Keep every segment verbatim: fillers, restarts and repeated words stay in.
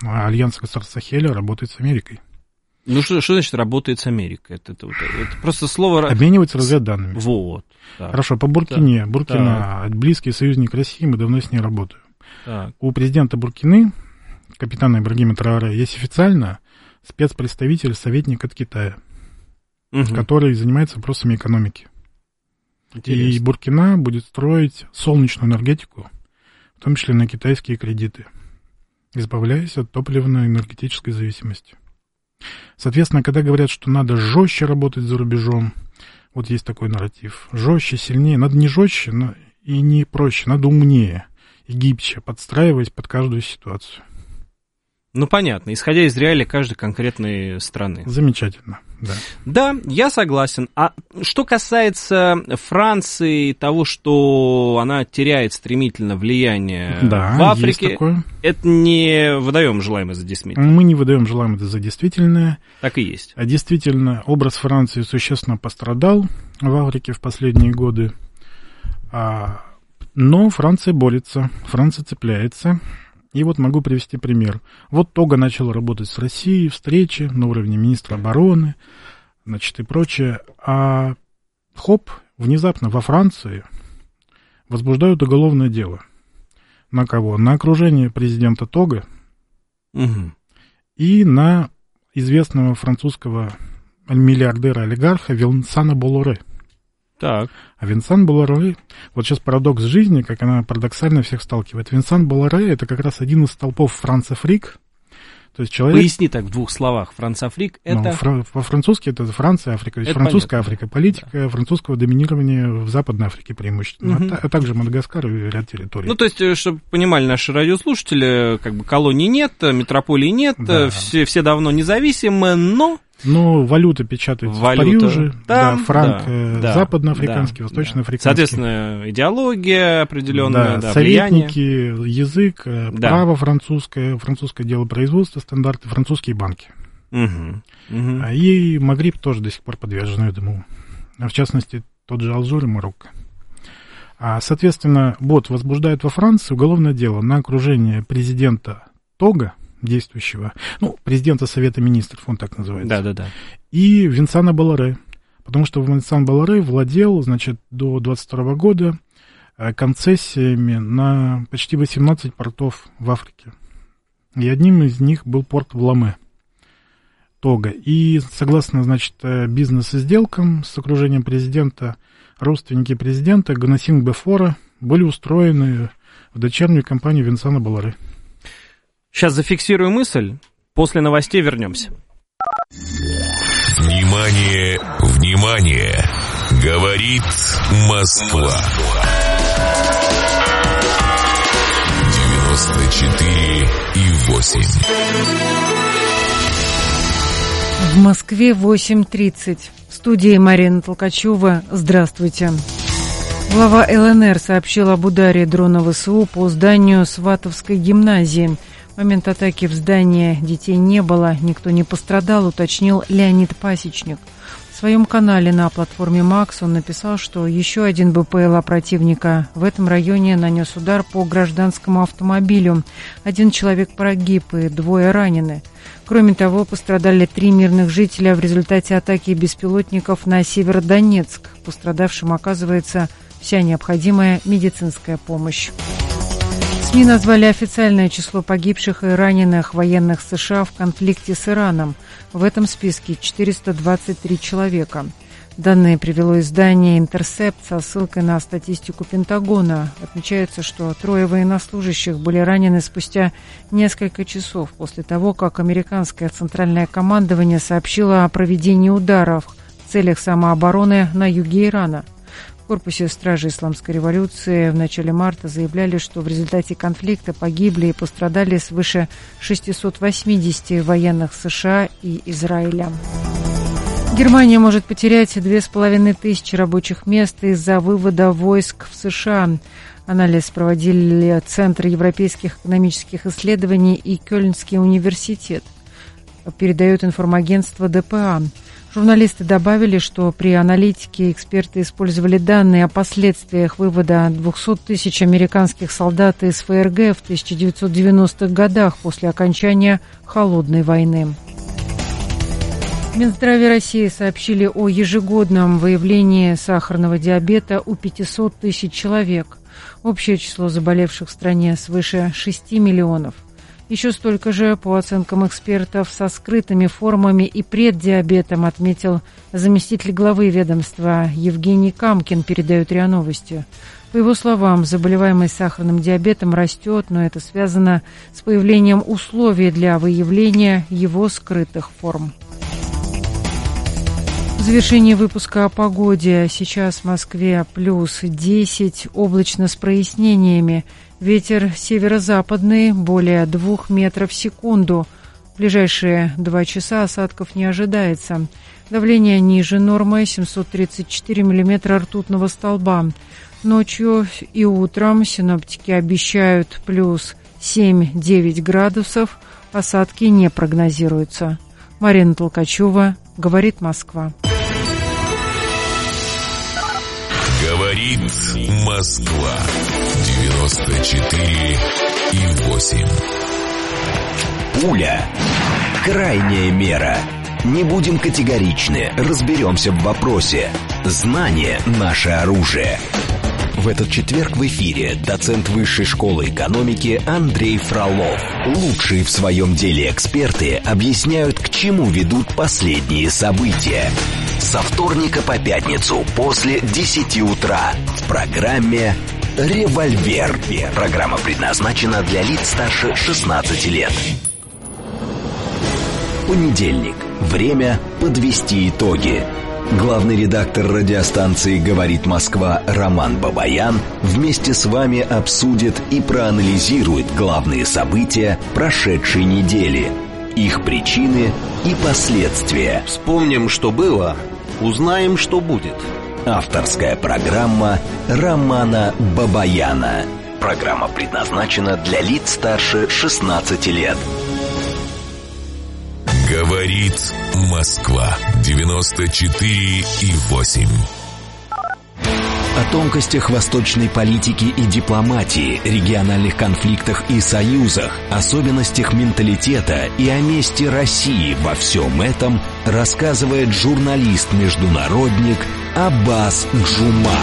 Альянс государств Сахеля работает с Америкой. Ну, что, что значит работает с Америкой? Это, это, это просто слово... Обменивается разведданными. Вот. Так. Хорошо, по Буркине. Так. Буркина, так. Близкий союзник России, мы давно с ней работаем. Так. У президента Буркины, капитана Ибрагима Траоре, есть официально спецпредставитель, советник от Китая, угу. который занимается вопросами экономики. Интересно. И Буркина будет строить солнечную энергетику, в том числе на китайские кредиты, избавляясь от топливно-энергетической зависимости. Соответственно, когда говорят, что надо жестче работать за рубежом, вот есть такой нарратив. Жестче, сильнее. Надо не жестче, но и не проще. Надо умнее и гибче, подстраиваясь под каждую ситуацию. Ну, понятно. Исходя из реалий каждой конкретной страны. Замечательно, да. Да, я согласен. А что касается Франции, того, что она теряет стремительно влияние да, в Африке, есть такое. Это не выдаем желаемое за действительное. Мы не выдаем желаемое за действительное. Так и есть. А действительно, образ Франции существенно пострадал в Африке в последние годы. Но Франция борется, Франция цепляется. И вот могу привести пример. Вот Того начал работать с Россией, встречи на уровне министра обороны, значит, и прочее. А хоп, внезапно во Франции возбуждают уголовное дело. На кого? На окружение президента Того угу. и на известного французского миллиардера-олигарха Винсана Болоре. Так. А Винсан Болоре, вот сейчас парадокс жизни, как она парадоксально всех сталкивает. Винсан Болоре — это как раз один из столпов Францафрик. То есть человек... Поясни так в двух словах. Францафрик — это... Ну, фра... По-французски это Франция, Африка. То есть французская понятно. Африка. Политика да. французского доминирования в Западной Африке преимущественно. Угу. А также Мадагаскар и ряд территорий. Ну, то есть, чтобы понимали наши радиослушатели, как бы колоний нет, метрополии нет, да. все, все давно независимы, но... Ну, валюта печатается Валюта, в Париже, да, да, франк да, да, западноафриканский, да, восточноафриканский. Соответственно, идеология определенная, да, да, советники, влияние. Язык, да. право французское, французское дело производства, стандарты, французские банки. Угу, угу. И Магриб тоже до сих пор подвержен этому. В частности, тот же Алжир и Марокко. А, соответственно, вот возбуждает во Франции уголовное дело на окружение президента Того, действующего, ну, президента Совета Министров, он так называется. Да, да, да. И Винсана Болоре. Потому что Винсан Болоре владел, значит, до двадцать второго года концессиями на почти восемнадцать портов в Африке. И одним из них был порт в Ломе, Того. И согласно, значит, бизнес-сделкам с окружением президента, родственники президента Гонасин Бефора были устроены в дочернюю компанию Винсана Болоре. Сейчас зафиксирую мысль, после новостей вернемся. Внимание, внимание! Говорит Москва. девяносто четыре и восемь. В Москве восемь тридцать. В студии Марина Толкачева. Здравствуйте. Глава ЛНР сообщил об ударе дрона ВСУ по зданию Сватовской гимназии. В момент атаки в здании детей не было, никто не пострадал, уточнил Леонид Пасечник. В своем канале на платформе Макс он написал, что еще один БПЛА противника в этом районе нанес удар по гражданскому автомобилю. Один человек погиб и двое ранены. Кроме того, пострадали три мирных жителя в результате атаки беспилотников на Северодонецк. Пострадавшим оказывается вся необходимая медицинская помощь. СМИ назвали официальное число погибших и раненых военных США в конфликте с Ираном. В этом списке четыреста двадцать три человека. Данные привело издание «Интерсепт» со ссылкой на статистику Пентагона. Отмечается, что трое военнослужащих были ранены спустя несколько часов после того, как американское центральное командование сообщило о проведении ударов в целях самообороны на юге Ирана. В корпусе стражи Исламской революции в начале марта заявляли, что в результате конфликта погибли и пострадали свыше шестьсот восемьдесят военных США и Израиля. Германия может потерять две с половиной тысячи рабочих мест из-за вывода войск в США. Анализ проводили Центр европейских экономических исследований и Кёльнский университет. Передает информагентство ДПА. Журналисты добавили, что при аналитике эксперты использовали данные о последствиях вывода двухсот тысяч американских солдат из ФРГ в тысяча девятьсот девяностых годах после окончания Холодной войны. В Минздраве России сообщили о ежегодном выявлении сахарного диабета у пятисот тысяч человек. Общее число заболевших в стране свыше шести миллионов. Еще столько же, по оценкам экспертов, со скрытыми формами и преддиабетом, отметил заместитель главы ведомства Евгений Камкин, передают РИА Новости. По его словам, заболеваемость сахарным диабетом растет, но это связано с появлением условий для выявления его скрытых форм. В завершении выпуска о погоде. Сейчас в Москве плюс десять, облачно с прояснениями. Ветер северо-западный, более двух метров в секунду. В ближайшие два часа осадков не ожидается. Давление ниже нормы, семьсот тридцать четыре миллиметра ртутного столба. Ночью и утром синоптики обещают плюс семь-девять градусов. Осадки не прогнозируются. Марина Толкачева, говорит Москва. Говорит Москва. девяносто четыре и восемь. Пуля. Крайняя мера. Не будем категоричны, разберемся в вопросе. Знание – наше оружие. В этот четверг в эфире доцент Высшей школы экономики Андрей Фролов. Лучшие в своем деле эксперты объясняют, к чему ведут последние события. Со вторника по пятницу после десяти утра в программе «Револьвер». Программа предназначена для лиц старше шестнадцати лет. Понедельник. Время подвести итоги. Главный редактор радиостанции «Говорит Москва» Роман Бабаян вместе с вами обсудит и проанализирует главные события прошедшей недели, их причины и последствия. Вспомним, что было, узнаем, что будет. Авторская программа Романа Бабаяна. Программа предназначена для лиц старше шестнадцати лет. Говорит Москва. девяносто четыре и восемь. О тонкостях восточной политики и дипломатии, региональных конфликтах и союзах, особенностях менталитета и о месте России во всем этом рассказывает журналист-международник Аббас Джума.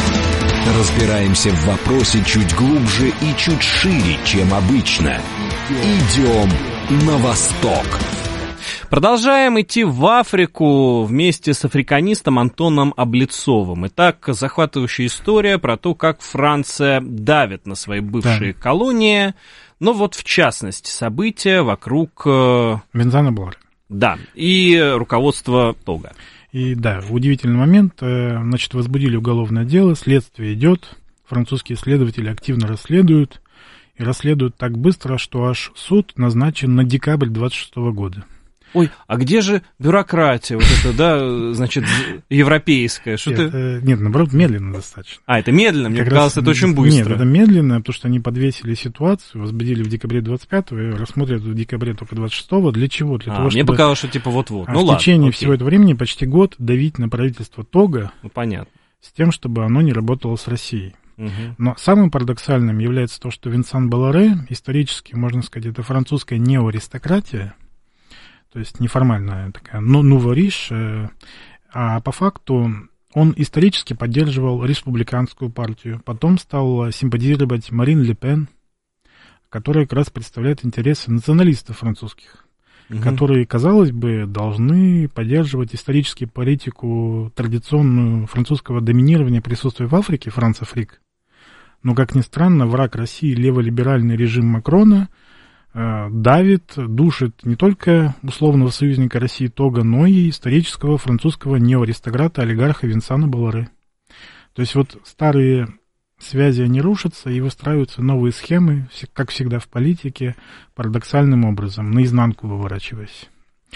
Разбираемся в вопросе чуть глубже и чуть шире, чем обычно. Идем на восток. Продолжаем идти в Африку вместе с африканистом Антоном Облицовым. Итак, захватывающая история про то, как Франция давит на свои бывшие да. колонии. Но вот в частности события вокруг... Винсана Боларе. Да, и руководство Того. И да, удивительный момент. Значит, возбудили уголовное дело, следствие идет, французские следователи активно расследуют. И расследуют так быстро, что аж суд назначен на декабрь двадцать шестого года. Ой, а где же бюрократия, вот это, да, значит, европейская? Что нет, ты... нет, наоборот, медленно достаточно. А, это медленно? Мне как казалось, раз... это очень быстро. Нет, это медленно, потому что они подвесили ситуацию, возбудили в декабре двадцать пятого, и рассмотрят в декабре только двадцать шестого. Для чего? Для а, того, мне чтобы... показалось, что типа вот-вот. А ну в ладно, течение окей. всего этого времени почти год давить на правительство Того, ну, понятно. с тем, чтобы оно не работало с Россией. Угу. Но самым парадоксальным является то, что Винсан Боларе, исторически, можно сказать, это французская неоаристократия, то есть неформальная такая нувориш, а по факту он исторически поддерживал республиканскую партию, потом стал симпатизировать Марин Ле Пен, которая как раз представляет интересы националистов французских, угу. которые, казалось бы, должны поддерживать исторически политику традиционную французского доминирования присутствия в Африке, Франц-Африк. Но, как ни странно, враг России, леволиберальный режим Макрона, давит, душит не только условного союзника России Того, но и исторического французского неоаристократа, олигарха Винсана Боларе. То есть вот старые связи, они рушатся, и выстраиваются новые схемы, как всегда в политике, парадоксальным образом, наизнанку выворачиваясь.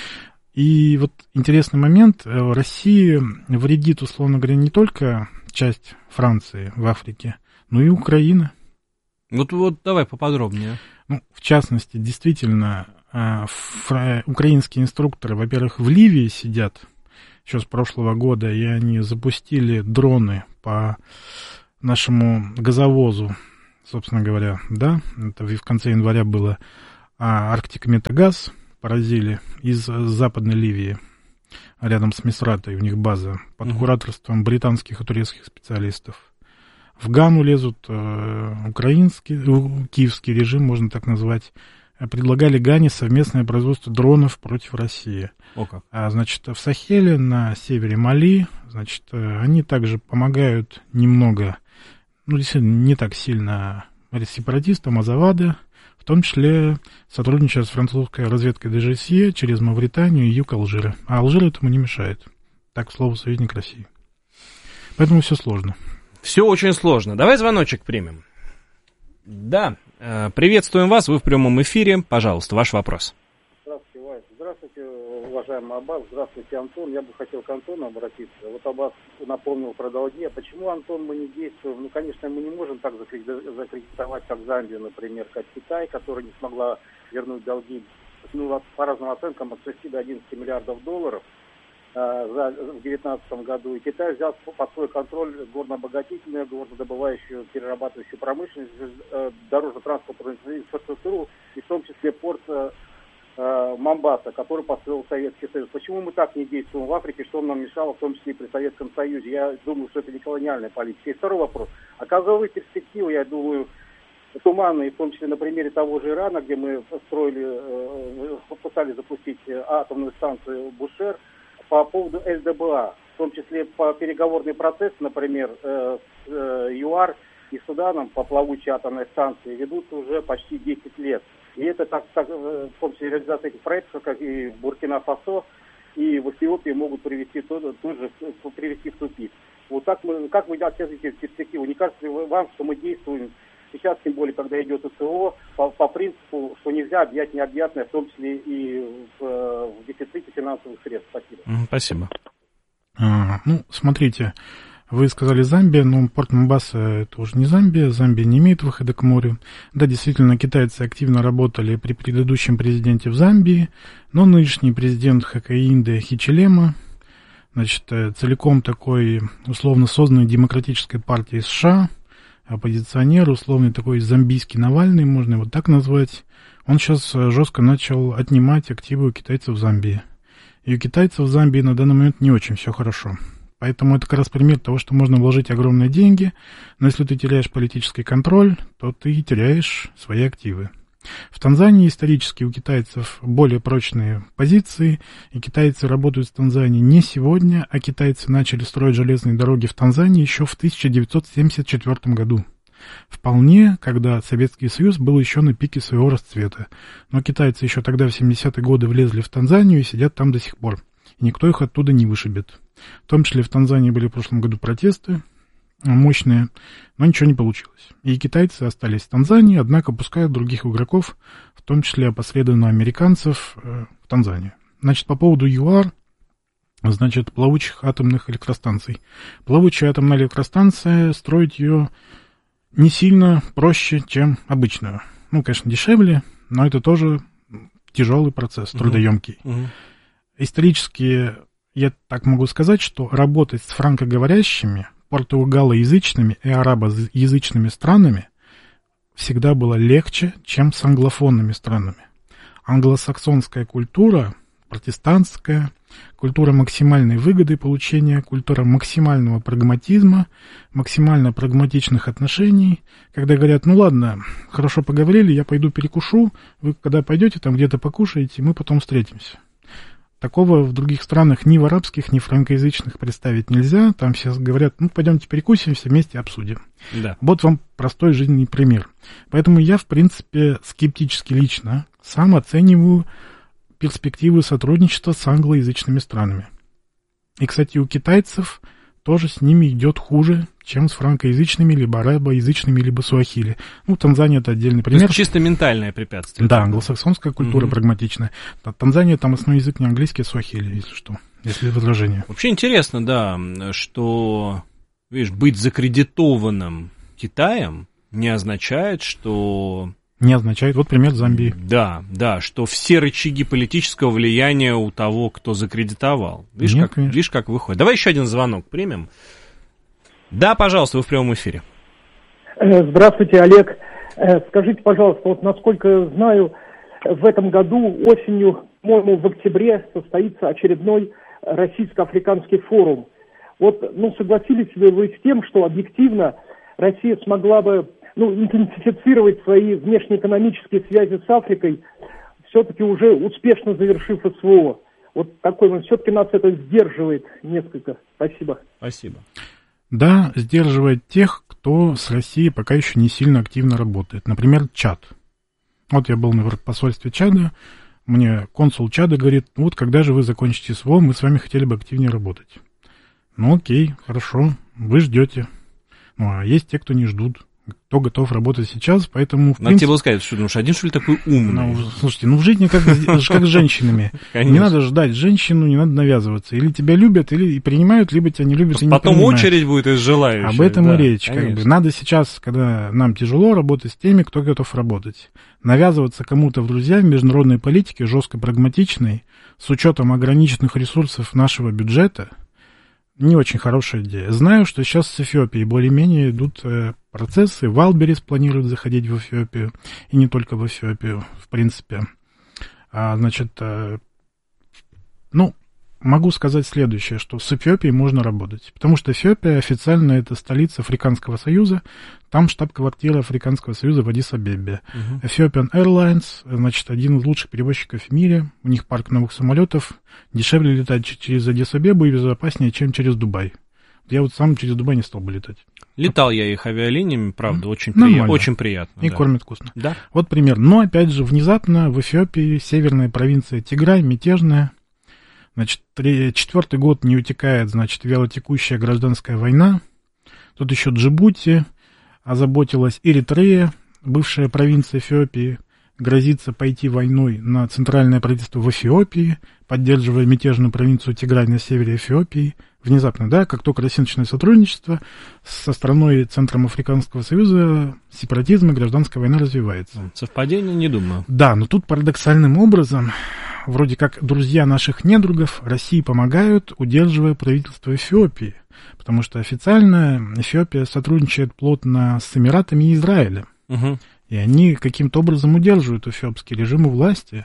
И вот интересный момент, России вредит, условно говоря, не только часть Франции в Африке, но и Украина. Вот, вот давай поподробнее. Ну, в частности, действительно, фра- украинские инструкторы, во-первых, в Ливии сидят, еще с прошлого года, и они запустили дроны по нашему газовозу, собственно говоря, да, это в конце января было, а Арктика-Метагаз поразили из Западной Ливии, рядом с Мисратой, у них база, под mm-hmm. кураторством британских и турецких специалистов. В Гану лезут э, украинский, э, киевский режим, можно так назвать, предлагали Гане совместное производство дронов против России. О как. А, значит, в Сахеле, на севере Мали, значит, они также помогают немного, ну, действительно, не так сильно сепаратистам Азавада, в том числе сотрудничая с французской разведкой Дэ Жэ Эс Е через Мавританию и юг Алжира. А Алжир этому не мешает. Так, слово советник России. Поэтому все сложно. Все очень сложно. Давай звоночек примем. Да, приветствуем вас, вы в прямом эфире. Пожалуйста, ваш вопрос. Здравствуйте, Вась. Здравствуйте, уважаемый Аббас. Здравствуйте, Антон. Я бы хотел к Антону обратиться. Вот Аббас напомнил про долги. А почему, Антон, мы не действуем? Ну, конечно, мы не можем так закредитовать, как Замбию, например, как Китай, которая не смогла вернуть долги, ну, по разным оценкам, от шести до одиннадцати миллиардов долларов. В две тысячи девятнадцатом году, и Китай взял под свой контроль горнообогатительную, горнодобывающую, перерабатывающую промышленность, дорожно-транспортную инфраструктуру, и в том числе порт Момбаса, который построил Советский Союз. Почему мы так не действуем в Африке, что нам мешало, в том числе и при Советском Союзе? Я думаю, что это не колониальная политика. И второй вопрос. А газовые перспективы, я думаю, туманные, в том числе на примере того же Ирана, где мы строили, пытались запустить атомную станцию Бушер, по поводу Эль Дэ Бэ А, в том числе по переговорный процесс, например, э, э, ЮАР и Суданом по плавучей атомной станции ведутся уже почти десять лет. И это так, так, в том числе реализация этих проектов, как и в Буркина-Фасо, и в Эфиопии могут привести, тут, тут же привести в тупик. Вот так мы, как вы оцениваете перспективу? Не кажется ли вам, что мы действуем сейчас, тем более, когда идет СВО, по, по принципу, что нельзя объять необъятное, в том числе и в, в дефиците финансовых средств? Спасибо. Спасибо. А, ну, смотрите, вы сказали Замбия, но порт Момбаса это уже не Замбия, Замбия не имеет выхода к морю. Да, действительно, китайцы активно работали при предыдущем президенте в Замбии, но нынешний президент Хакаинде Хичилема, значит, целиком такой условно созданной демократической партией США, оппозиционер, условный такой зомбийский Навальный, можно его так назвать, он сейчас жестко начал отнимать активы у китайцев в Замбии. И у китайцев в Замбии на данный момент не очень все хорошо. Поэтому это как раз пример того, что можно вложить огромные деньги, но если ты теряешь политический контроль, то ты теряешь свои активы. В Танзании исторически у китайцев более прочные позиции, и китайцы работают в Танзании не сегодня, а китайцы начали строить железные дороги в Танзании еще в тысяча девятьсот семьдесят четвёртом году. Вполне, когда Советский Союз был еще на пике своего расцвета. Но китайцы еще тогда в семидесятые годы влезли в Танзанию и сидят там до сих пор. И никто их оттуда не вышибет. В том числе в Танзании были в прошлом году протесты мощные, но ничего не получилось. И китайцы остались в Танзании, однако пускают других игроков, в том числе опосредованно американцев, в Танзанию. Значит, по поводу ЮАР, значит, плавучих атомных электростанций. Плавучая атомная электростанция, строить ее не сильно проще, чем обычную. Ну, конечно, дешевле, но это тоже тяжелый процесс, трудоемкий. Uh-huh. Исторически, я так могу сказать, что работать с франкоговорящими, португалоязычными и арабоязычными странами всегда было легче, чем с англофонными странами. Англосаксонская культура, протестантская, культура максимальной выгоды получения, культура максимального прагматизма, максимально прагматичных отношений, когда говорят, ну ладно, хорошо поговорили, я пойду перекушу, вы когда пойдете там где-то покушаете, мы потом встретимся. Такого в других странах ни в арабских, ни в франкоязычных представить нельзя. Там все говорят, ну, пойдемте перекусим, все вместе обсудим. Да. Вот вам простой жизненный пример. Поэтому я, в принципе, скептически лично сам оцениваю перспективы сотрудничества с англоязычными странами. И, кстати, у китайцев тоже с ними идет хуже, чем с франкоязычными, либо арабоязычными, либо суахили. Ну, Танзания — это отдельный пример. То есть чисто ментальное препятствие. Да, англосаксонская культура mm-hmm. прагматичная. Танзания, там основной язык не английский, а суахили, если что, если возражение. Вообще интересно, да, что, видишь, быть закредитованным Китаем не означает, что не означает, вот пример Замбии. Да, да, что все рычаги политического влияния у того, кто закредитовал. Видишь, Нет, как, видишь, как выходит. Давай еще один звонок примем. Да, пожалуйста, вы в прямом эфире. Здравствуйте, Олег. Скажите, пожалуйста, вот насколько знаю, в этом году осенью, по-моему, в октябре состоится очередной российско-африканский форум. Вот, ну, согласились ли вы с тем, что объективно Россия смогла бы, ну, интенсифицировать свои внешнеэкономические связи с Африкой, все-таки уже успешно завершив СВО? Вот такой вот, все-таки нас это сдерживает несколько. Спасибо. Спасибо. Да, сдерживает тех, кто с Россией пока еще не сильно активно работает. Например, Чад. Вот я был на посольстве Чада, мне консул Чада говорит, вот когда же вы закончите СВО, мы с вами хотели бы активнее работать. Ну окей, хорошо, вы ждете. Ну а есть те, кто не ждут, кто готов работать сейчас, поэтому... Надо тебе было сказать, что ну, один, что ли, такой умный? Ну, слушайте, ну в жизни как, как с женщинами. Не надо ждать женщину, не надо навязываться. Или тебя любят, или принимают, либо тебя не любят просто и не потом принимают. Очередь будет из желающих. Об этом да, и речь. Как бы. Надо сейчас, когда нам тяжело, работать с теми, кто готов работать. Навязываться кому-то в друзья в международной политике, жестко прагматичной, с учетом ограниченных ресурсов нашего бюджета, не очень хорошая идея. Знаю, что сейчас с Эфиопией более-менее идут э, процессы. Валберис планирует заходить в Эфиопию, и не только в Эфиопию, в принципе. А, значит, э, ну, могу сказать следующее, что с Эфиопией можно работать, потому что Эфиопия официально это столица Африканского Союза, там штаб-квартира Африканского Союза в Аддис-Абебе. Uh-huh. Ethiopian Airlines, значит, один из лучших перевозчиков в мире, у них парк новых самолетов, дешевле летать через Аддис-Абебу и безопаснее, чем через Дубай. Я вот сам через Дубай не стал бы летать. Летал я их авиалиниями, правда, очень, при... очень приятно. И да. кормят вкусно. Да. Вот пример. Но, опять же, внезапно в Эфиопии северная провинция Тиграй, мятежная, значит, четвертый год не утекает, значит, вялотекущая гражданская война. Тут еще Джибути озаботилась, Эритрея, бывшая провинция Эфиопии, грозится пойти войной на центральное правительство в Эфиопии, поддерживая мятежную провинцию Тиграй на севере Эфиопии. Внезапно, да, как только Россия начинает сотрудничество со страной Центром Африканского Союза, сепаратизм и гражданская война развивается. Совпадение, не думаю. Да, но тут парадоксальным образом, вроде как друзья наших недругов России помогают, удерживая правительство Эфиопии, потому что официально Эфиопия сотрудничает плотно с Эмиратами и Израилем, угу. И они каким-то образом удерживают эфиопский режим у власти.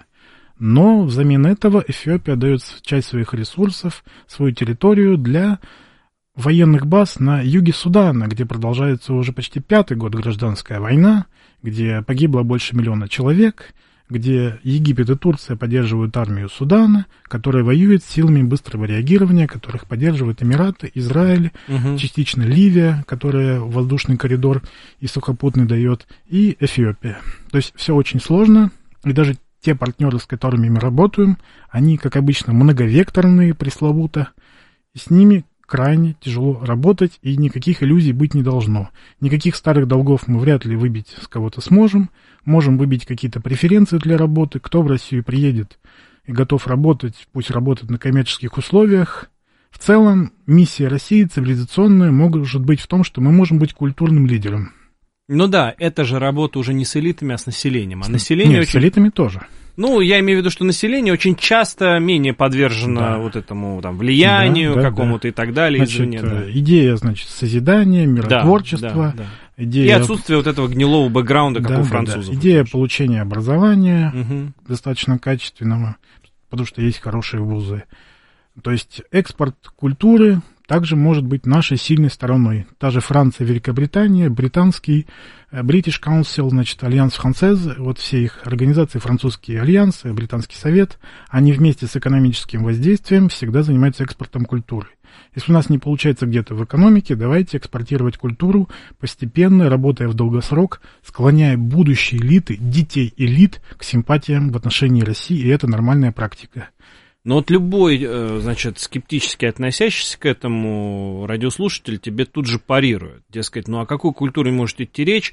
Но взамен этого Эфиопия дает часть своих ресурсов, свою территорию для военных баз на юге Судана, где продолжается уже почти пятый год гражданская война, где погибло больше миллиона человек, где Египет и Турция поддерживают армию Судана, которая воюет с силами быстрого реагирования, которых поддерживают Эмираты, Израиль, угу. частично Ливия, которая воздушный коридор и сухопутный дает, и Эфиопия. То есть все очень сложно, и даже те партнеры, с которыми мы работаем, они, как обычно, многовекторные, пресловуто, и с ними крайне тяжело работать, и никаких иллюзий быть не должно. Никаких старых долгов мы вряд ли выбить с кого-то сможем, можем выбить какие-то преференции для работы, кто в Россию приедет и готов работать, пусть работает на коммерческих условиях. В целом, миссия России цивилизационная может быть в том, что мы можем быть культурным лидером. Ну да, это же работа уже не с элитами, а с населением. А население Нет, очень... с элитами тоже. Ну, я имею в виду, что население очень часто менее подвержено да. вот этому там, влиянию да, да, какому-то да. и так далее. Значит, извини, да. Идея, значит, созидания, миротворчества. Да, да, да. Идея... И отсутствие вот этого гнилого бэкграунда, как да, у французов. Да. Идея получения образования угу. достаточно качественного, потому что есть хорошие вузы. То есть экспорт культуры также может быть нашей сильной стороной. Та же Франция, Великобритания, британский British Council, значит, Альянс Францез, вот все их организации, французские альянсы, британский совет, они вместе с экономическим воздействием всегда занимаются экспортом культуры. Если у нас не получается где-то в экономике, давайте экспортировать культуру, постепенно, работая в долгосрок, склоняя будущие элиты, детей элит к симпатиям в отношении России, и это нормальная практика. Но вот любой, значит, скептически относящийся к этому радиослушатель тебе тут же парирует. Дескать, ну о какой культуре может идти речь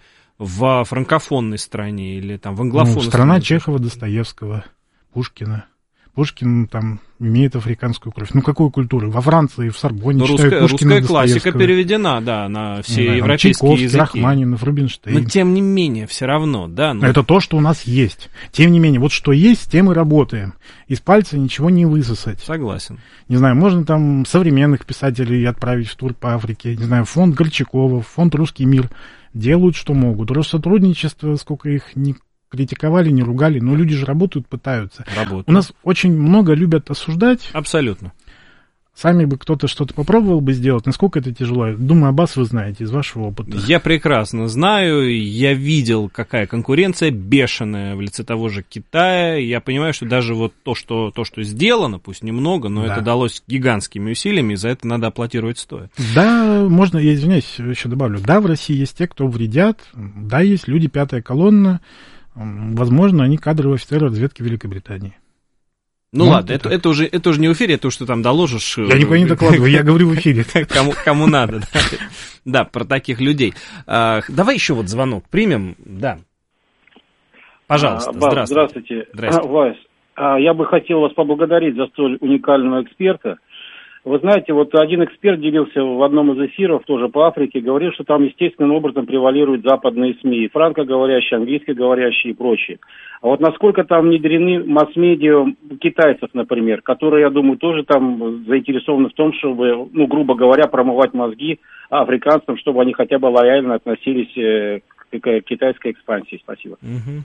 в франкофонной стране или там в англофонной ну, страна стране? Чехова, Достоевского, Пушкина. Пушкин там имеет африканскую кровь. Ну, какую культуру? Во Франции, в Сорбонне ну, читают русская, Пушкина, русская классика переведена, да, на все да, европейские Чайковский, языки. Рахманинов, Рубинштейн. Но тем не менее, все равно, да. Ну... Это то, что у нас есть. Тем не менее, вот что есть, с тем и работаем. Из пальца ничего не высосать. Согласен. Не знаю, можно там современных писателей отправить в тур по Африке. Не знаю, фонд Горчакова, фонд «Русский мир» делают, что могут. Россотрудничество, сколько их не критиковали, не ругали, но люди же работают, пытаются. Работают. У нас очень много любят осуждать. Абсолютно. Сами бы кто-то что-то попробовал бы сделать. Насколько это тяжело? Думаю, Аббас, вы знаете из вашего опыта. Я прекрасно знаю. Я видел, какая конкуренция бешеная в лице того же Китая. Я понимаю, что даже вот то, что, то, что сделано, пусть немного, но да. это далось гигантскими усилиями, и за это надо аплодировать стоя. Да, можно, я извиняюсь, еще добавлю. Да, в России есть те, кто вредят. Да, есть люди, пятая колонна. Возможно, они кадровые офицеры разведки Великобритании. Ну, ну ладно, это, это, уже, это уже не в эфире, это уж ты там доложишь. Я никуда не докладываю, я говорю в эфире. Кому, кому надо, да. Да, про таких людей. А, давай еще вот звонок примем, да. Пожалуйста, а, здравствуйте. Здравствуйте. Здравствуйте. Вась, а, я бы хотел вас поблагодарить за столь уникального эксперта. Вы знаете, вот один эксперт делился в одном из эфиров, тоже по Африке, говорил, что там естественным образом превалируют западные СМИ, франкоговорящие, английскоговорящие и прочие. А вот насколько там внедрены масс-медиа китайцев, например, которые, я думаю, тоже там заинтересованы в том, чтобы, ну, грубо говоря, промывать мозги африканцам, чтобы они хотя бы лояльно относились к китайской экспансии. Спасибо.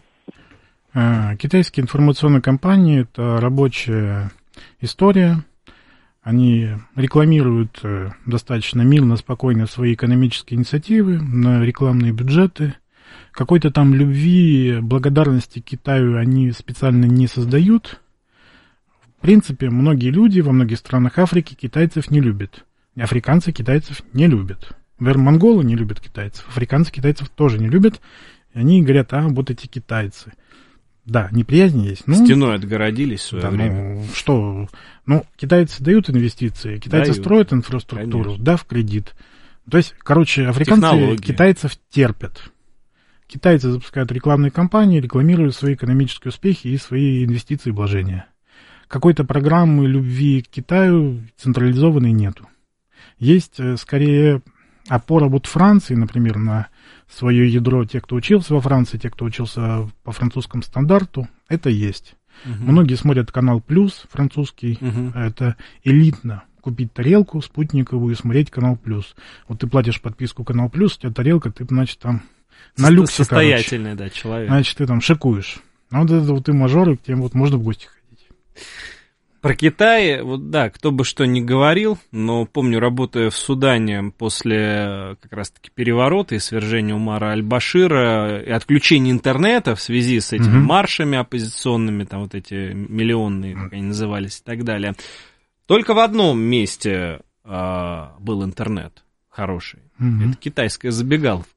Угу. Китайские информационные компании – это рабочая история. Они рекламируют достаточно мирно, спокойно свои экономические инициативы, на рекламные бюджеты. Какой-то там любви, благодарности Китаю они специально не создают. В принципе, многие люди во многих странах Африки китайцев не любят. Африканцы китайцев не любят. Например, монголы не любят китайцев. Африканцы китайцев тоже не любят. И они говорят, а, вот эти китайцы. Да, неприязнь есть. Ну, стеной отгородились в свое да, время. Ну, что? Ну, китайцы дают инвестиции, китайцы дают. Строят инфраструктуру, конечно. Да, в кредит. То есть, короче, африканцы технологии. Китайцев терпят. Китайцы запускают рекламные кампании, рекламируют свои экономические успехи и свои инвестиции и вложения. Какой-то программы любви к Китаю централизованной нету. Есть, скорее, опора вот Франции, например, на свое ядро, те, кто учился во Франции, те, кто учился по французскому стандарту, это есть. Угу. Многие смотрят канал Плюс французский, угу. Это элитно. Купить тарелку спутниковую и смотреть канал Плюс. Вот ты платишь подписку канал Плюс, у тебя тарелка, ты, значит, там на люксе, состоятельный, короче. Да, человек. Значит, ты там шикуешь. А вот это вот ты мажоры, к тем вот можно в гости ходить. Про Китай, вот да, кто бы что ни говорил, но помню, работая в Судане после как раз-таки переворота и свержения Умара аль-Башира и отключения интернета в связи с этими mm-hmm. маршами оппозиционными, там вот эти миллионные, как они назывались, и так далее. Только в одном месте а, был интернет хороший. Mm-hmm. Это китайская забегаловка.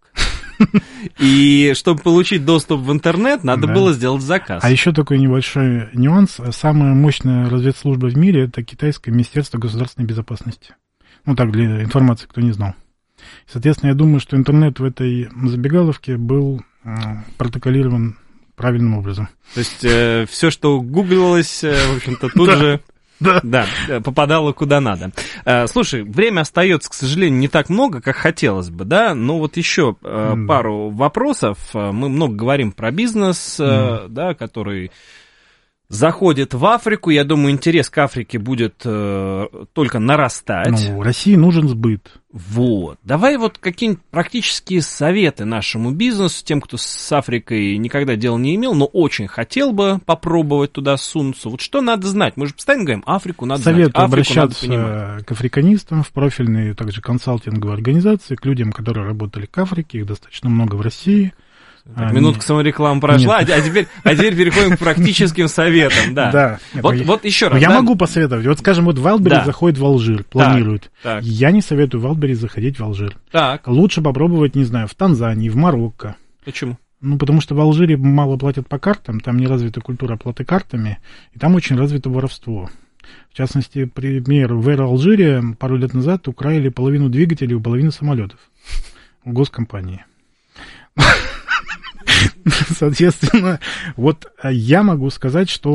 И чтобы получить доступ в интернет, надо да. было сделать заказ. А еще такой небольшой нюанс. Самая мощная разведслужба в мире — это китайское Министерство государственной безопасности. Ну так, для информации, кто не знал. Соответственно, я думаю, что интернет в этой забегаловке был э, протоколирован правильным образом. То есть э, все, что гуглилось, э, в общем-то, тут же... Да. да, попадало куда надо. Слушай, время остается, к сожалению, не так много, как хотелось бы, да, но вот еще mm. пару вопросов. Мы много говорим про бизнес, mm. да, который заходит в Африку. Я думаю, интерес к Африке будет только нарастать. Ну, России нужен сбыт. Вот. Давай вот какие-нибудь практические советы нашему бизнесу, тем, кто с Африкой никогда дела не имел, но очень хотел бы попробовать туда сунуться. Вот что надо знать? Мы же постоянно говорим, Африку надо Советую знать, Африку обращаться надо понимать. К африканистам, в профильные также консалтинговые организации, к людям, которые работали к Африке, их достаточно много в России. Так, Они... Минутка саморекламы прошла, а теперь, а теперь переходим к практическим советам. Да. Да. Вот, я... вот еще раз. Я да? могу посоветовать. Вот, скажем, вот Вайлдберрис да. заходит в Алжир, планирует. Так, так. Я не советую Вайлдберрис заходить в Алжир. Так. Лучше попробовать, не знаю, в Танзании, в Марокко. Почему? Ну, потому что в Алжире мало платят по картам, там не развита культура оплаты картами, и там очень развито воровство. В частности, пример, в Air Алжире пару лет назад украли половину двигателей у половины самолетов у госкомпании. Соответственно, вот я могу сказать, что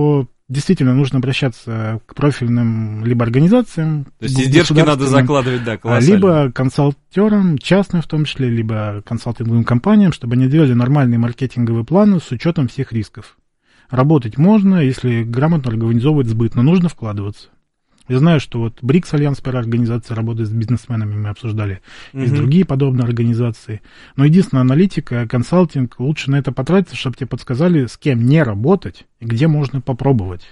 действительно нужно обращаться к профильным либо организациям. То есть издержки надо закладывать, да, колоссально. Либо консалтерам, частным в том числе, либо консалтинговым компаниям, чтобы они делали нормальные маркетинговые планы с учетом всех рисков. Работать можно, если грамотно организовывать сбыт, но нужно вкладываться. Я знаю, что вот БРИКС, Альянс пиар организации, работает с бизнесменами, мы обсуждали. Есть mm-hmm. другие подобные организации. Но единственная аналитика, консалтинг, лучше на это потратиться, чтобы тебе подсказали, с кем не работать и где можно попробовать.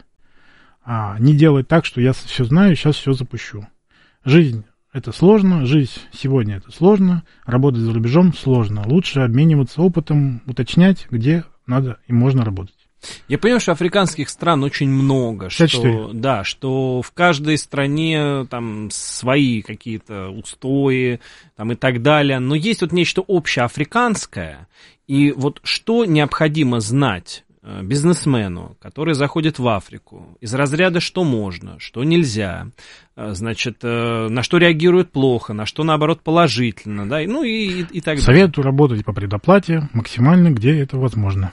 А не делать так, что я все знаю, сейчас все запущу. Жизнь — это сложно, жизнь сегодня — это сложно, работать за рубежом сложно. Лучше обмениваться опытом, уточнять, где надо и можно работать. Я понимаю, что африканских стран очень много, что, да, что в каждой стране там свои какие-то устои там, и так далее, но есть вот нечто общеафриканское, и вот что необходимо знать бизнесмену, который заходит в Африку, из разряда что можно, что нельзя, значит, на что реагирует плохо, на что, наоборот, положительно, да, ну и, и так далее. Советую работать по предоплате максимально, где это возможно.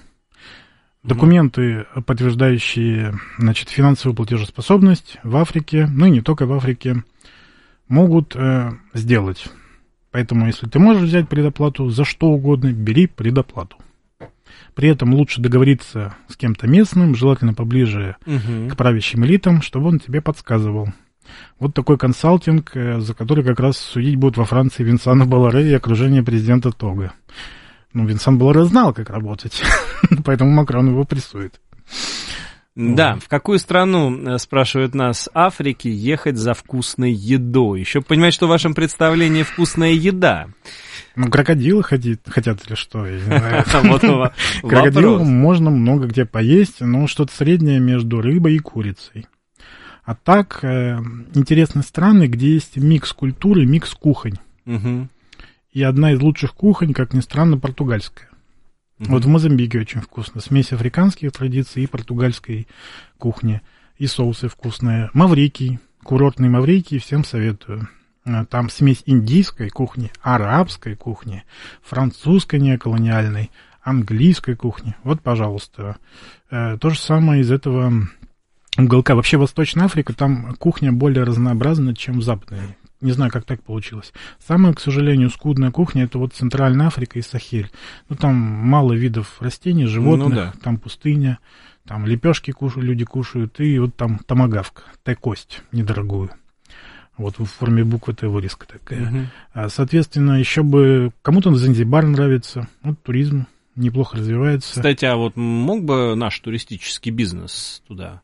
Документы, подтверждающие, значит, финансовую платежеспособность в Африке, ну и не только в Африке, могут э, сделать. Поэтому, если ты можешь взять предоплату за что угодно, бери предоплату. При этом лучше договориться с кем-то местным, желательно поближе угу. к правящим элитам, чтобы он тебе подсказывал. Вот такой консалтинг, за который как раз судить будут во Франции Винсана Боларе и окружение президента Того. Ну, Винсан Боларе знал, как работать, поэтому Макрон его прессует. Да, в какую страну, спрашивают нас, Африки, ехать за вкусной едой? Еще понимать, что в вашем представлении вкусная еда. Ну, крокодилы хотят, хотят или что, я не знаю. Крокодилам можно много где поесть, но что-то среднее между рыбой и курицей. А так, интересны страны, где есть микс культуры, микс кухонь. И одна из лучших кухонь, как ни странно, португальская. Mm-hmm. Вот в Мозамбике очень вкусно. Смесь африканских традиций и португальской кухни. И соусы вкусные. Маврикий, курортный Маврикий, всем советую. Там смесь индийской кухни, арабской кухни, французской неоколониальной, английской кухни. Вот, пожалуйста. То же самое из этого уголка. Вообще Восточная Африка, там кухня более разнообразна, чем в Западной. Не знаю, как так получилось. Самая, к сожалению, скудная кухня — это вот Центральная Африка и Сахель. Ну, там мало видов растений, животных, ну, да. Там пустыня, там лепешки кушают, люди кушают, и вот там томагавк, Т-кость недорогую. Вот в форме буквы Т вырезка такая. Угу. А, соответственно, еще бы кому-то Занзибар нравится, вот туризм неплохо развивается. Кстати, а вот мог бы наш туристический бизнес туда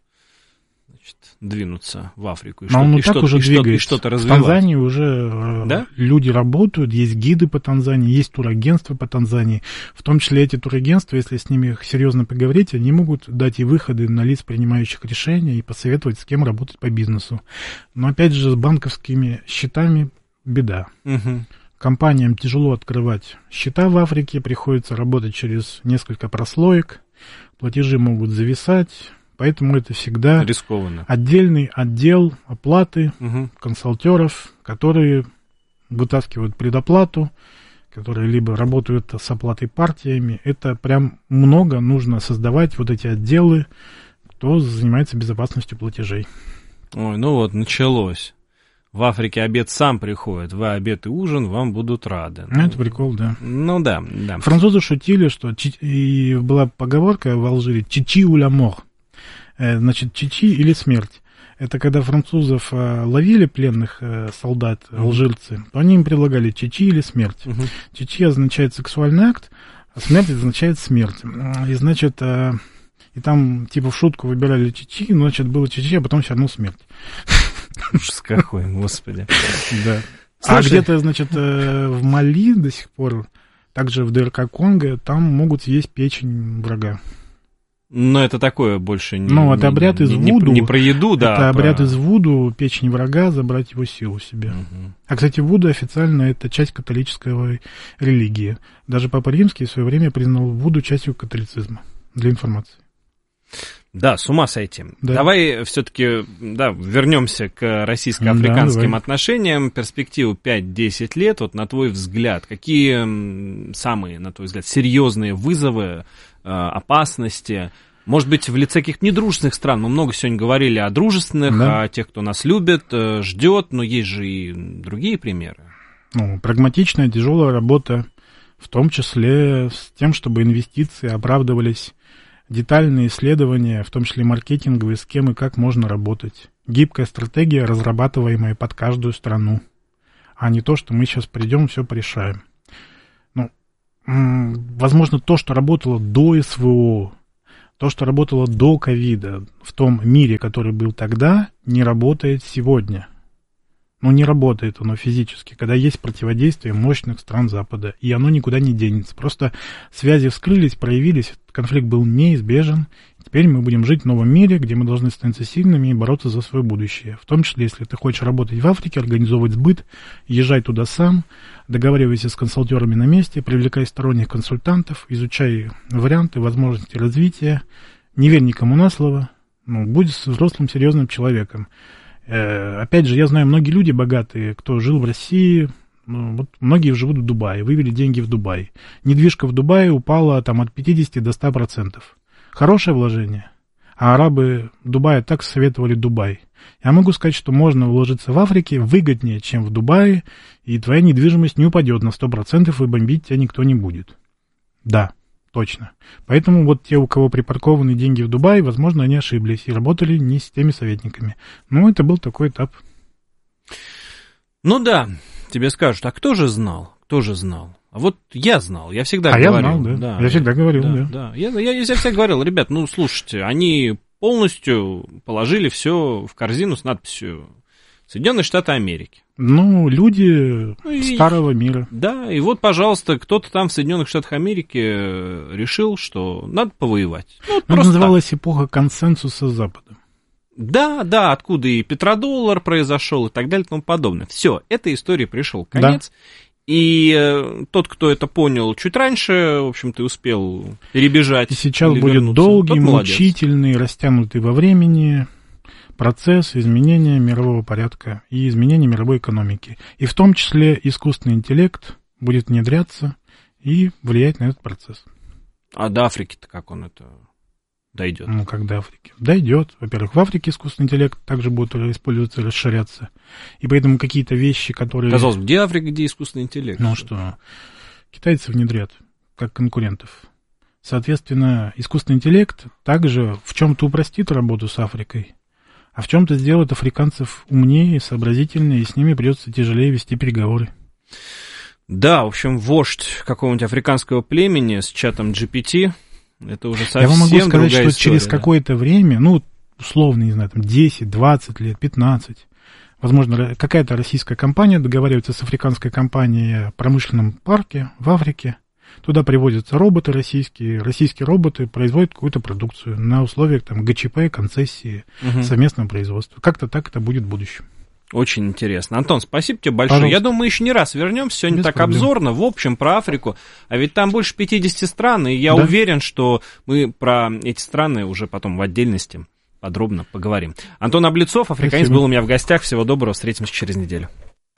двинуться в Африку и, что, и, что, уже и, что, и что-то развивать. В Танзании уже да? люди работают, есть гиды по Танзании, есть турагентства по Танзании. В том числе эти турагентства, если с ними серьезно поговорить, они могут дать и выходы на лиц, принимающих решения, и посоветовать, с кем работать по бизнесу. Но опять же, с банковскими счетами беда. Угу. Компаниям тяжело открывать счета в Африке, приходится работать через несколько прослоек, платежи могут зависать. Поэтому это всегда рискованно. Отдельный отдел оплаты угу. консалтеров, которые вытаскивают предоплату, которые либо работают с оплатой партиями. Это прям много нужно создавать вот эти отделы, кто занимается безопасностью платежей. Ой, ну вот, началось. В Африке обед сам приходит, вы обед и ужин, вам будут рады. Ну, это прикол, да. Ну да, да. Французы шутили, что и была поговорка в Алжире «чичи ou la mort». Значит, чичи или смерть. Это когда французов ловили пленных солдат, алжирцы, то они им предлагали чичи или смерть. Uh-huh. Чичи означает сексуальный акт, а смерть означает смерть. И, значит, и там типа в шутку выбирали чичи, но, значит, было чичи, а потом все равно смерть. Ужас какой, господи. Да. А где-то, значит, в Мали до сих пор, также в ДРК Конго, там могут съесть печень врага. Но это такое больше не... Ну, это обряд из не, вуду. Не, не про еду, да. Это а обряд про... из вуду, печень врага, забрать его силу себе. Угу. А, кстати, вуду официально это часть католической религии. Даже Папа Римский в свое время признал вуду частью католицизма. Для информации. Да, с ума сойти. Да. Давай все-таки да, вернемся к российско-африканским да, отношениям. Перспективу пять-десять лет. Вот на твой взгляд, какие самые, на твой взгляд, серьезные вызовы, опасности Может быть, в лице каких-то недружественных стран. Мы много сегодня говорили о дружественных, да. О тех, кто нас любит, ждет, но есть же и другие примеры. Ну, прагматичная, тяжелая работа, в том числе с тем, чтобы инвестиции оправдывались, детальные исследования, в том числе маркетинговые, с кем и как можно работать. Гибкая стратегия, разрабатываемая под каждую страну, а не то, что мы сейчас придем и все порешаем. Ну, возможно, то, что работало до СВО, то, что работало до ковида, в том мире, который был тогда, не работает сегодня. Ну, не работает оно физически, когда есть противодействие мощных стран Запада, и оно никуда не денется. Просто связи вскрылись, проявились, конфликт был неизбежен. Теперь мы будем жить в новом мире, где мы должны становиться сильными и бороться за свое будущее. В том числе, если ты хочешь работать в Африке, организовывать сбыт, езжай туда сам, договаривайся с консалтерами на месте, привлекай сторонних консультантов, изучай варианты, возможности развития, не верь никому на слово, ну, будь взрослым, серьезным человеком. Опять же, я знаю, многие люди богатые, кто жил в России, ну, вот многие живут в Дубае, вывели деньги в Дубай. Недвижка в Дубае упала там от пятидесяти до ста процентов. Хорошее вложение. А арабы Дубая так советовали Дубай. Я могу сказать, что можно вложиться в Африке выгоднее, чем в Дубае, и твоя недвижимость не упадет на сто процентов, и бомбить тебя никто не будет. Да. Точно. Поэтому вот те, у кого припаркованы деньги в Дубае, возможно, они ошиблись и работали не с теми советниками. Ну, это был такой этап. Ну да, тебе скажут, а кто же знал? Кто же знал? А вот я знал, я всегда а говорил. А я знал, да. да. Я всегда говорил, да. да. да. Я, я, я всегда говорил, ребят, ну, слушайте, они полностью положили все в корзину с надписью Соединенные Штаты Америки. Ну, люди ну, и, старого мира. Да, и вот, пожалуйста, кто-то там в Соединенных Штатах Америки решил, что надо повоевать. Ну, это называлась так. Эпоха консенсуса с Западом. Да, да, откуда и петродоллар произошел и так далее и тому подобное. Все, этой истории пришел конец. Да. И э, тот, кто это понял чуть раньше, в общем-то, успел перебежать. И сейчас будет вернуться. Долгий, мучительный, растянутый во времени процесс изменения мирового порядка и изменения мировой экономики. И в том числе искусственный интеллект будет внедряться и влиять на этот процесс. А до Африки-то как он это дойдет? Ну, как до Африки? Дойдет. Во-первых, в Африке искусственный интеллект также будет использоваться и расширяться. И поэтому какие-то вещи, которые... Казалось бы, где Африка, где искусственный интеллект? Ну что, китайцы внедрят как конкурентов. Соответственно, искусственный интеллект также в чем-то упростит работу с Африкой, а в чем-то сделает африканцев умнее, сообразительнее, и с ними придется тяжелее вести переговоры. Да, в общем, вождь какого-нибудь африканского племени с чатом джи пи ти, это уже совсем другая история. Я вам могу сказать, что история, через да? какое-то время, ну, условно, не знаю, там десять, двадцать лет, пятнадцать, возможно, какая-то российская компания договаривается с африканской компанией о промышленном парке в Африке. Туда привозятся роботы российские, российские роботы производят какую-то продукцию на условиях там гэ че пэ, концессии, угу. совместного производства. Как-то так это будет в будущем. Очень интересно. Антон, спасибо тебе большое. Пожалуйста. Я думаю, мы еще не раз вернемся. Сегодня Без так проблем. Обзорно, в общем, про Африку. А ведь там больше пятьдесят стран, и я да? уверен, что мы про эти страны уже потом в отдельности подробно поговорим. Антон Облицов, африканец, был у меня в гостях. Всего доброго, встретимся через неделю.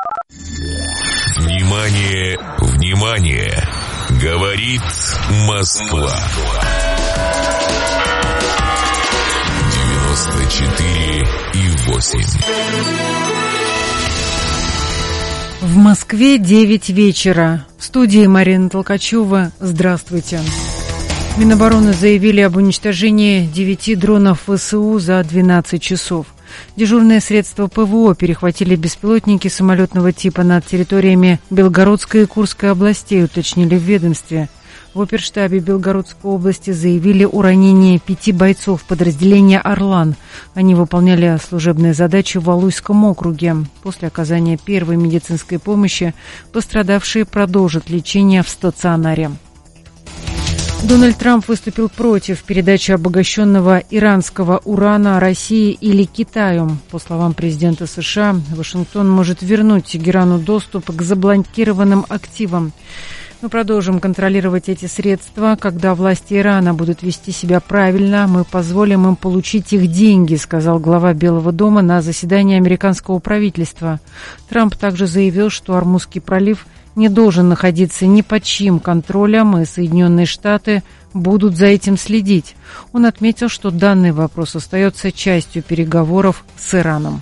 Внимание, внимание! Говорит Москва. девяносто четыре и восемь. В Москве девять вечера. В студии Марина Толкачева. Здравствуйте. Минобороны заявили об уничтожении девяти дронов вэ эс у за двенадцать часов. Дежурные средства пэ вэ о перехватили беспилотники самолетного типа над территориями Белгородской и Курской областей, уточнили в ведомстве. В оперштабе Белгородской области заявили о ранении пяти бойцов подразделения «Орлан». Они выполняли служебные задачи в Алуйском округе. После оказания первой медицинской помощи пострадавшие продолжат лечение в стационаре. Дональд Трамп выступил против передачи обогащенного иранского урана России или Китаю. По словам президента США, Вашингтон может вернуть Тегерану доступ к заблокированным активам. Мы продолжим контролировать эти средства. Когда власти Ирана будут вести себя правильно, мы позволим им получить их деньги, сказал глава Белого дома на заседании американского правительства. Трамп также заявил, что Ормузский пролив не должен находиться ни под чьим контролем, и Соединенные Штаты будут за этим следить. Он отметил, что данный вопрос остается частью переговоров с Ираном.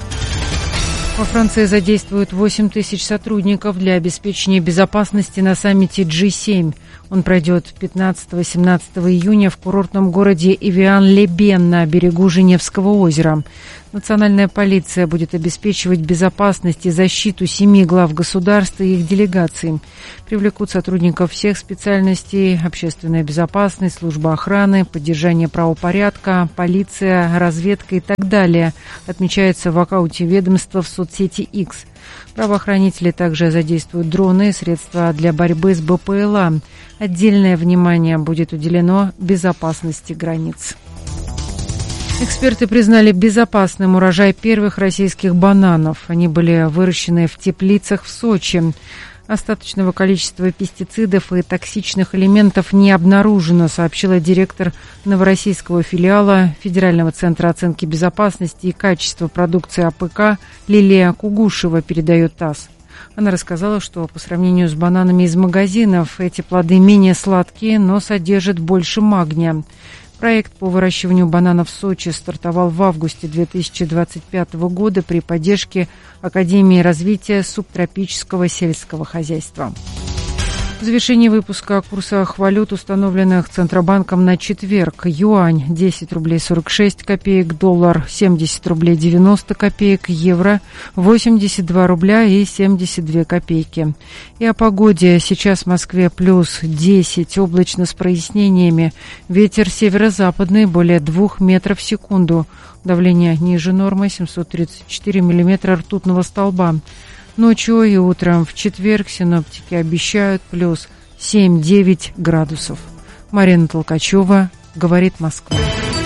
Во Франции задействуют восемь тысяч сотрудников для обеспечения безопасности на саммите джи семь. Он пройдет пятнадцатого-семнадцатого июня в курортном городе Эвиан-ле-Бен на берегу Женевского озера. Национальная полиция будет обеспечивать безопасность и защиту семи глав государств и их делегаций. Привлекут сотрудников всех специальностей: общественная безопасность, служба охраны, поддержание правопорядка, полиция, разведка и так далее, отмечается в аккаунте ведомства в соцсети X. Правоохранители также задействуют дроны и средства для борьбы с бэ пэ эл а. Отдельное внимание будет уделено безопасности границ. Эксперты признали безопасным урожай первых российских бананов. Они были выращены в теплицах в Сочи. Остаточного количества пестицидов и токсичных элементов не обнаружено, сообщила директор новороссийского филиала Федерального центра оценки безопасности и качества продукции а пэ ка Лилия Кугушева, передает ТАСС. Она рассказала, что по сравнению с бананами из магазинов эти плоды менее сладкие, но содержат больше магния. Проект по выращиванию бананов в Сочи стартовал в августе две тысячи двадцать пятого года при поддержке Академии развития субтропического сельского хозяйства. В завершении выпуска о курсах валют, установленных Центробанком на четверг. Юань – десять рублей сорок шесть копеек, доллар – семьдесят рублей девяносто копеек, евро – восемьдесят два рубля и семьдесят две копейки. И о погоде. Сейчас в Москве плюс десять, облачно с прояснениями. Ветер северо-западный более двух метров в секунду. Давление ниже нормы семьсот тридцать четыре миллиметра ртутного столба. Ночью и утром в четверг синоптики обещают плюс семь-девять градусов. Марина Толкачева, говорит Москва.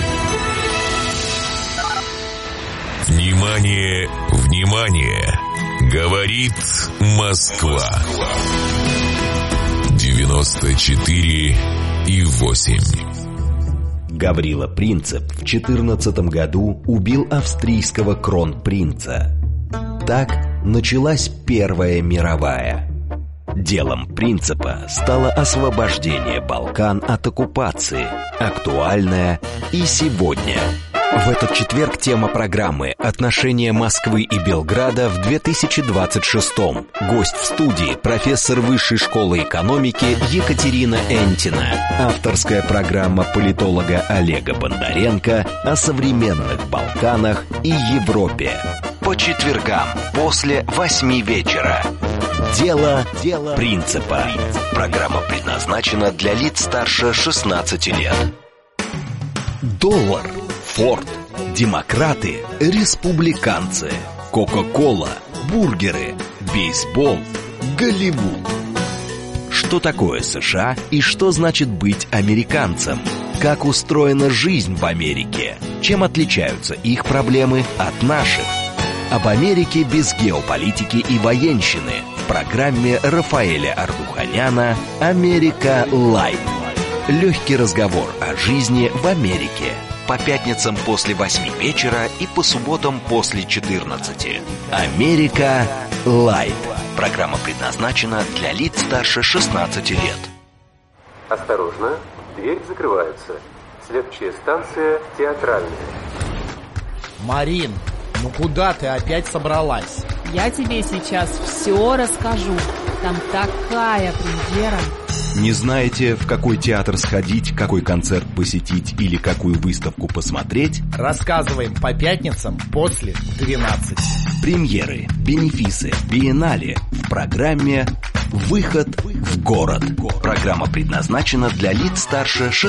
Внимание, внимание! Говорит Москва. девяносто четыре и восемь. Гаврила Принцип в четырнадцатом году убил австрийского кронпринца. Так началась Первая мировая. Делом Принципа стало освобождение Балкан от оккупации, актуальное и сегодня. В этот четверг тема программы «Отношения Москвы и Белграда в две тысячи двадцать шестом». Гость в студии – профессор Высшей школы экономики Екатерина Энтина. Авторская программа политолога Олега Бондаренко о современных Балканах и Европе. По четвергам после восьми вечера. Дело, Дело Принципа. Программа предназначена для лиц старше шестнадцати лет. Доллар, Форд, демократы, республиканцы, Кока-кола, бургеры, бейсбол, Голливуд. Что такое США и что значит быть американцем? Как устроена жизнь в Америке? Чем отличаются их проблемы от наших? Об Америке без геополитики и военщины в программе Рафаэля Ардуханяна «Америка Лайт». Легкий разговор о жизни в Америке. По пятницам после восьми вечера и по субботам после четырнадцати. «Америка Лайт». Программа предназначена для лиц старше шестнадцати лет. Осторожно, дверь закрывается. Следующая станция Театральная. Марин, ну куда ты опять собралась? Я тебе сейчас все расскажу. Там такая премьера. Не знаете, в какой театр сходить, какой концерт посетить или какую выставку посмотреть? Рассказываем по пятницам после двенадцати. Премьеры, бенефисы, биеннале в программе «Выход в город». Программа предназначена для лиц старше шестнадцати